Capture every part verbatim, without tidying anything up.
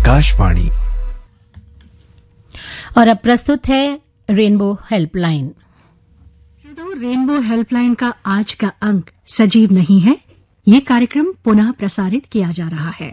आकाशवाणी। और अब प्रस्तुत है रेनबो हेल्पलाइन। रेनबो हेल्पलाइन का आज का अंक सजीव नहीं है। ये कार्यक्रम पुनः प्रसारित किया जा रहा है।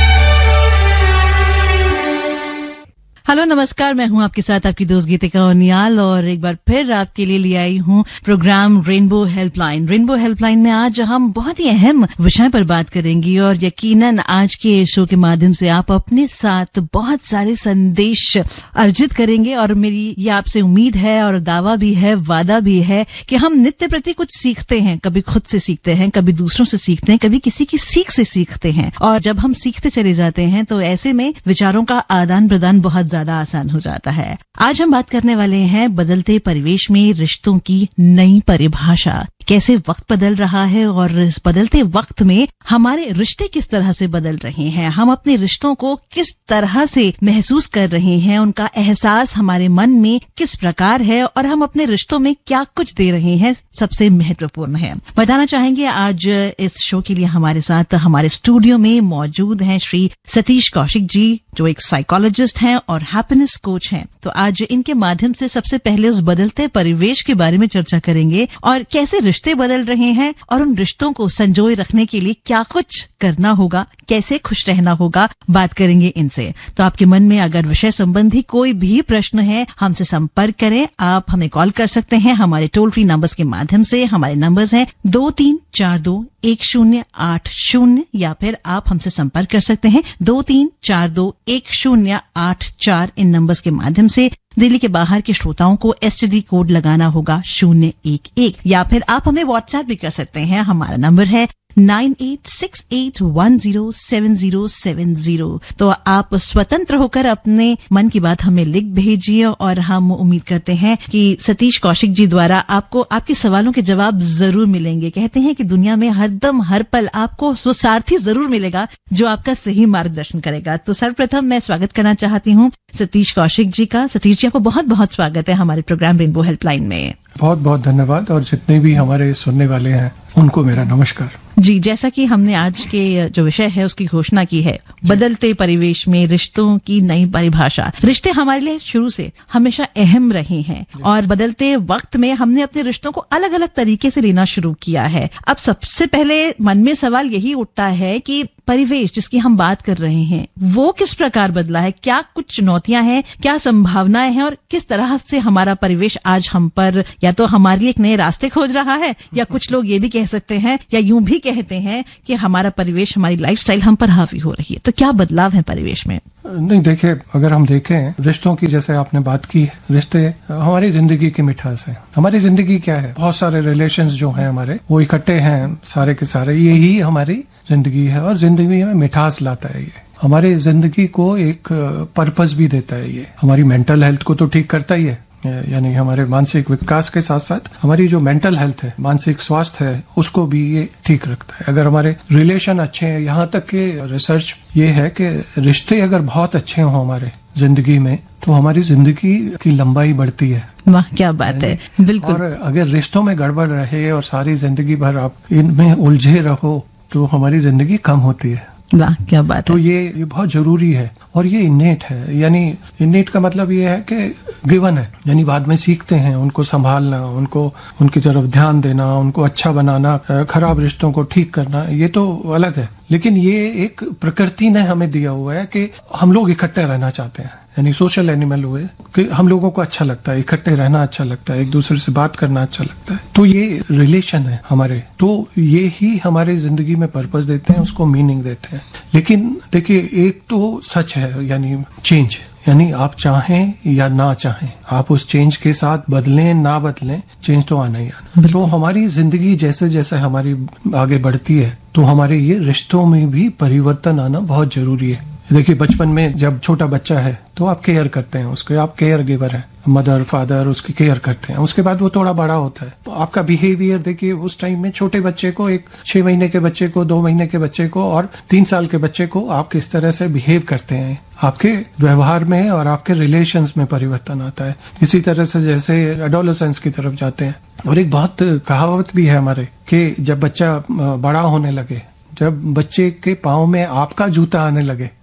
हेलो नमस्कार, मैं हूं आपके साथ आपकी दोस्त गीतिका ओनियाल और एक बार फिर आपके लिए ले आई हूं programme rainbow helpline. Rainbow helpline में आज हम बहुत ही अहम विषय पर बात करेंगे और यकीनन आज के शो के माध्यम से आप अपने साथ बहुत सारे संदेश अर्जित करेंगे और मेरी ये आपसे उम्मीद है और दावा भी है, वादा भी है कि हम नित्य प्रति कुछ सीखते हैं। कभी खुद से सीखते हैं, कभी दूसरों से सीखते हैं, कभी किसी की सीख से सीखते हैं और जब हम सीखते चले जाते हैं तो ऐसे में विचारों का आदान प्रदान बहुत ज्यादा आसान हो जाता है। आज हम बात करने वाले हैं बदलते परिवेश में रिश्तों की नई परिभाषा। कैसे वक्त बदल रहा है और इस बदलते वक्त में हमारे रिश्ते किस तरह से बदल रहे हैं, हम अपने रिश्तों को किस तरह से महसूस कर रहे हैं, उनका एहसास हमारे मन में किस प्रकार है और हम अपने रिश्तों में क्या कुछ दे रहे हैं, सबसे महत्वपूर्ण है। बताना चाहेंगे आज इस शो के लिए हमारे साथ हमारे स्टूडियो में मौजूद हैं श्री सतीश कौशिक जी, जो एक साइकोलॉजिस्ट हैं और हैप्पीनेस कोच हैं। तो आज इनके माध्यम से सबसे पहले उस बदलते परिवेश के बारे में चर्चा करेंगे और कैसे रिश्ते बदल रहे हैं और उन रिश्तों को संजोए रखने के लिए क्या कुछ करना होगा, कैसे खुश रहना होगा, बात करेंगे इनसे। तो आपके मन में अगर विषय संबंधी कोई भी प्रश्न है, हमसे संपर्क करें। आप हमें कॉल कर सकते हैं हमारे टोल फ्री नंबर्स के माध्यम से। हमारे नंबर्स हैं दो तीन चार दो एक शून्य आठ शून्य या फिर आप हमसे संपर्क कर सकते हैं दो तीन चार दो एक शून्य आठ चार। इन नंबर्स के माध्यम से दिल्ली के बाहर के श्रोताओं को एसटीडी कोड लगाना होगा शून्य एक एक या फिर आप हमें व्हाट्सएप भी कर सकते हैं। हमारा नंबर है nine eight six eight one zero seven zero seven zero. तो आप स्वतंत्र होकर अपने मन की बात हमें लिख भेजिए और हम उम्मीद करते हैं कि सतीश कौशिक जी द्वारा आपको आपके सवालों के जवाब जरूर मिलेंगे। कहते हैं कि दुनिया में हरदम हर पल आपको वो सारथी जरूर मिलेगा जो आपका सही मार्गदर्शन करेगा। तो सर्वप्रथम मैं स्वागत करना चाहती हूँ सतीश कौशिक जी का। सतीश जी, आपको बहुत बहुत स्वागत है हमारे प्रोग्राम रेनबो हेल्पलाइन में। बहुत बहुत धन्यवाद और जितने भी हमारे सुनने वाले हैं उनको मेरा नमस्कार। जी, जैसा कि हमने आज के जो विषय है उसकी घोषणा की है, बदलते परिवेश में रिश्तों की नई परिभाषा। रिश्ते हमारे लिए शुरू से हमेशा अहम रहे हैं और बदलते वक्त में हमने अपने रिश्तों को अलग अलग तरीके से लेना शुरू किया है। अब सबसे पहले मन में सवाल यही उठता है कि परिवेश जिसकी हम बात कर रहे हैं वो किस प्रकार बदला है, क्या कुछ चुनौतियां हैं, क्या संभावनाएं हैं और किस तरह से हमारा परिवेश आज हम पर या तो हमारे लिए एक नए रास्ते खोज रहा है या कुछ लोग ये भी कह सकते हैं या यूं भी कहते हैं कि हमारा परिवेश, हमारी लाइफस्टाइल हम पर हावी हो रही है। तो क्या बदलाव है परिवेश में? नहीं, देखिए, अगर हम देखें रिश्तों की, जैसे आपने बात की है, रिश्ते हमारी जिंदगी की मिठास है। हमारी जिंदगी क्या है, बहुत सारे रिलेशंस जो हैं हमारे वो इकट्ठे हैं सारे के सारे, यही हमारी जिंदगी है और जिंदगी में मिठास लाता है। ये हमारी जिंदगी को एक पर्पस भी देता है। ये हमारी मेंटल हेल्थ को तो ठीक करता ही है, यानी हमारे मानसिक विकास के साथ साथ हमारी जो मेंटल हेल्थ है, मानसिक स्वास्थ्य है, उसको भी ये ठीक रखता है। अगर हमारे रिलेशन अच्छे हैं, यहाँ तक के रिसर्च ये है कि रिश्ते अगर बहुत अच्छे हों हमारे जिंदगी में तो हमारी जिंदगी की लंबाई बढ़ती है। वाह, क्या बात है, बिल्कुल। और अगर रिश्तों में गड़बड़ रहे और सारी जिंदगी भर आप इनमें उलझे रहो तो हमारी जिंदगी कम होती है। वाह, क्या बात तो है। ये ये बहुत जरूरी है और ये इनेट है। यानी इनेट का मतलब ये है कि गिवन है, यानी बाद में सीखते हैं उनको संभालना, उनको उनकी तरफ ध्यान देना, उनको अच्छा बनाना, खराब रिश्तों को ठीक करना, ये तो अलग है। लेकिन ये एक प्रकृति ने हमें दिया हुआ है कि हम लोग इकट्ठे रहना चाहते हैं, यानी सोशल एनिमल हुए कि हम लोगों को अच्छा लगता है, इकट्ठे रहना अच्छा लगता है, एक दूसरे से बात करना अच्छा लगता है। तो ये रिलेशन है हमारे, तो ये ही हमारे जिंदगी में पर्पस देते हैं, उसको मीनिंग देते हैं। लेकिन देखिए, एक तो सच है, यानी चेंज, यानी आप चाहें या ना चाहें, आप उस चेंज के साथ बदलें ना बदलें, चेंज तो आना ही आना। तो हमारी जिंदगी जैसे जैसे हमारी आगे बढ़ती है तो हमारे ये रिश्तों में भी परिवर्तन आना बहुत जरूरी है। देखिए, बचपन में जब छोटा बच्चा है तो आप केयर करते हैं उसके, आप केयर गिवर हैं, मदर फादर उसकी केयर करते हैं। उसके बाद वो थोड़ा बड़ा होता है तो आपका बिहेवियर देखिए, उस टाइम में छोटे बच्चे को, एक छह महीने के बच्चे को, दो महीने के बच्चे को और तीन साल के बच्चे को आप किस तरह से बिहेव करते हैं, आपके व्यवहार में और आपके रिलेशंस में परिवर्तन आता है। इसी तरह से जैसे एडोलेसेंस की तरफ जाते हैं, और एक बहुत कहावत भी है हमारे कि जब बच्चा बड़ा होने लगे, जब बच्चे के पाँव में आपका जूता आने लगे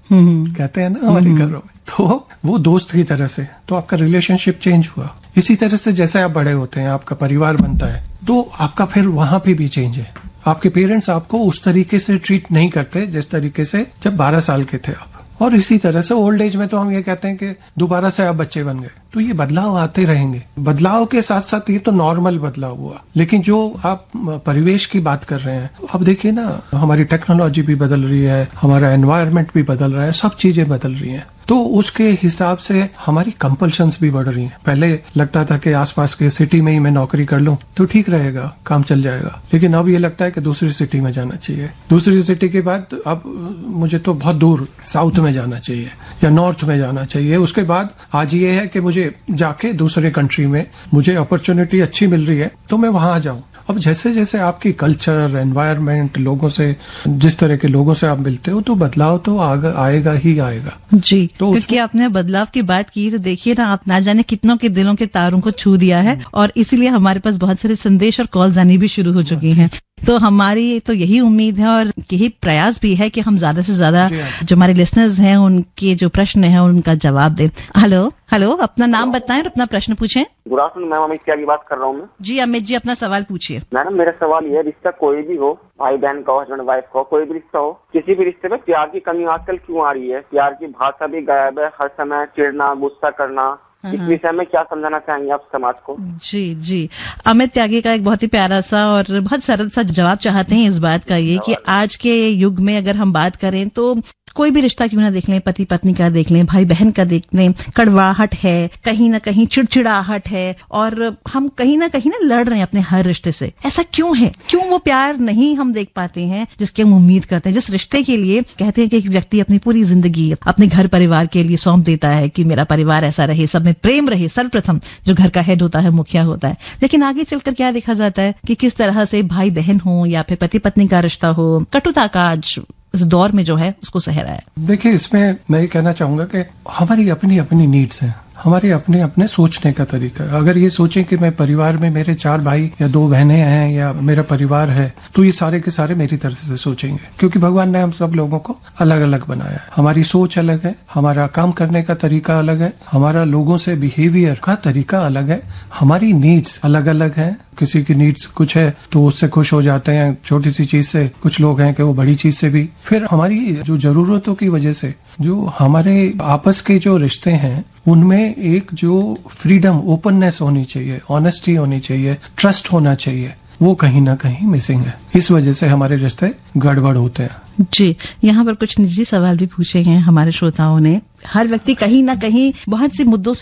कहते हैं ना हमारे घरों में, तो वो दोस्त की तरह से, तो आपका रिलेशनशिप चेंज हुआ। इसी तरह से जैसे आप बड़े होते हैं, आपका परिवार बनता है, तो आपका फिर वहां पे भी चेंज है। आपके पेरेंट्स आपको उस तरीके से ट्रीट नहीं करते जिस तरीके से जब बारह साल के थे आप। और इसी तरह से ओल्ड एज में तो हम ये कहते हैं कि दोबारा से आप बच्चे बन गए। तो ये बदलाव आते रहेंगे। बदलाव के साथ साथ ये तो नॉर्मल बदलाव हुआ, लेकिन जो आप परिवेश की बात कर रहे हैं, अब देखिए ना, हमारी टेक्नोलॉजी भी बदल रही है, हमारा एनवायरनमेंट भी बदल रहा है, सब चीजें बदल रही हैं। तो उसके हिसाब से हमारी कंपल्शंस भी बढ़ रही हैं। पहले लगता था कि आसपास के सिटी में ही मैं नौकरी कर लूं तो ठीक रहेगा, काम चल जाएगा, लेकिन अब ये लगता है कि दूसरी सिटी में जाना चाहिए। दूसरी सिटी के बाद अब मुझे तो बहुत दूर साउथ में जाना चाहिए या नॉर्थ में जाना चाहिए। उसके बाद आज ये है कि मुझे जाके दूसरे कंट्री में मुझे अपॉर्चुनिटी अच्छी मिल रही है तो मैं वहां जाऊं। अब जैसे जैसे आपकी कल्चर, एनवायरनमेंट, लोगों से, जिस तरह के लोगों से आप मिलते हो, तो बदलाव तो आएगा ही आएगा जी। तो क्योंकि आपने बदलाव की बात की तो देखिए ना, आप ना जाने कितनों के दिलों के तारों को छू दिया है, और इसीलिए हमारे पास बहुत सारे संदेश और कॉल्स आनी भी शुरू हो चुकी हैं। तो हमारी तो यही उम्मीद है और यही प्रयास भी है कि हम ज्यादा से ज्यादा जो हमारे लिसनर्स हैं उनके जो प्रश्न है उनका जवाब दें। हेलो हेलो अपना नाम बताएं और अपना प्रश्न पूछें। गुड आफ्टरनून मैम, अमित त्यागी बात कर रहा हूँ मैं। जी अमित जी, अपना सवाल पूछिए। मैडम मेरा सवाल ये है, रिश्ता कोई भी हो, भाई बहन का हो, हस्बैंड वाइफ का हो, कोई भी रिश्ता हो, किसी भी रिश्ते में प्यार की कमी आजकल क्यों आ रही है? प्यार की भाषा भी गायब है, हर समय चिढ़ना, गुस्सा करना। इस विषय में क्या समझाना चाहेंगे आप समाज को? जी जी अमित त्यागी का एक बहुत ही प्यारा सा और बहुत सरल सा जवाब चाहते हैं इस बात का, ये कि आज के युग में अगर हम बात करें तो कोई भी रिश्ता क्यों ना देख लें, पति पत्नी का देख लें, भाई बहन का देख लें, कड़वाहट है, कहीं ना कहीं चिड़चिड़ाहट है, और हम कहीं ना कहीं ना लड़ रहे हैं अपने हर रिश्ते से। ऐसा क्यों है? क्यों वो प्यार नहीं हम देख पाते हैं जिसकी हम उम्मीद करते हैं, जिस रिश्ते के लिए कहते हैं कि एक व्यक्ति अपनी पूरी जिंदगी अपने घर परिवार के लिए सौंप देता है कि मेरा परिवार ऐसा रहे, सब में प्रेम रहे। सर्वप्रथम जो घर का हेड होता है, मुखिया होता है। लेकिन आगे चलकर क्या देखा जाता है कि किस तरह से भाई बहन हो या फिर पति पत्नी का रिश्ता हो, कटुता का आज इस दौर में जो है उसको सह रहा है। देखिए, इसमें मैं ये कहना चाहूंगा कि हमारी अपनी अपनी नीड्स हैं, हमारे अपने अपने सोचने का तरीका है। अगर ये सोचें कि मैं परिवार में मेरे चार भाई या दो बहनें हैं या मेरा परिवार है, तो ये सारे के सारे मेरी तरफ से सोचेंगे, क्योंकि भगवान ने हम सब लोगों को अलग अलग बनाया है। हमारी सोच अलग है, हमारा काम करने का तरीका अलग है, हमारा लोगों से बिहेवियर का तरीका अलग है, हमारी नीड्स अलग अलग है। किसी की नीड्स कुछ है तो उससे खुश हो जाते हैं छोटी सी चीज से, कुछ लोग हैं कि वो बड़ी चीज से भी। फिर हमारी जो जरूरतों की वजह से जो हमारे आपस के जो रिश्ते हैं उनमें एक जो फ्रीडम, ओपननेस होनी चाहिए, ऑनेस्टी होनी चाहिए, ट्रस्ट होना चाहिए, वो कहीं ना कहीं मिसिंग है। इस वजह से हमारे रिश्ते गड़बड़ होते हैं। जी, यहाँ पर कुछ निजी सवाल भी पूछे हैं हमारे श्रोताओं ने। हर व्यक्ति कहीं ना कहीं बहुत से मुद्दों से